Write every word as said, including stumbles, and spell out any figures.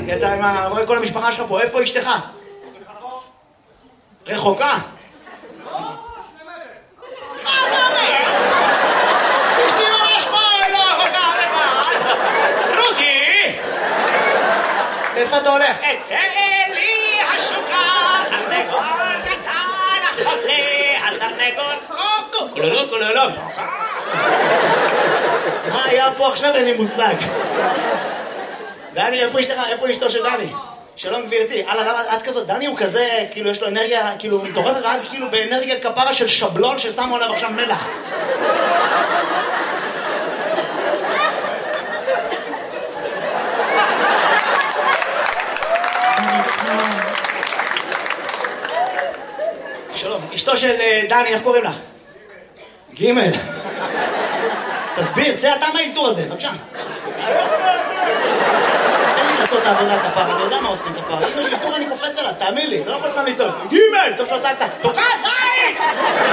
אתה עם ה... רואה כל המשפחה שלך פה, איפה אשתך? רחוקה? לא, שממדת. מה אתה אומר? אשתי ממש פה, לא רחוקה לבד. רודי! איפה אתה הולך? אצא לי השוקה, תרנגול קטן, אחות לי, התרנגול קוקו, קולולו קולולו. מה היה פה עכשיו? אין לי מושג. דני, איפה אשתך? איפה אשתו של דני? שלום גבירתי. אללה, למה את כזאת? דני הוא כזה, כאילו יש לו אנרגיה, כאילו מטורפת, ואת כאילו באנרגיה כפרה של שבלון ששמו עליו עכשיו מלח. שלום, אשתו של דני, איך קוראים לך? גימל. תסביר, צא אתה מהאלתור הזה, בבקשה. תן לי לעשות את העבודה כפרה, אני יודע מה עושים כפרה. אם יש אלתור אני קופץ עליו, תאמין לי, אתה לא יכול סתם לצעוק. גימל, טוב שלא צעקת.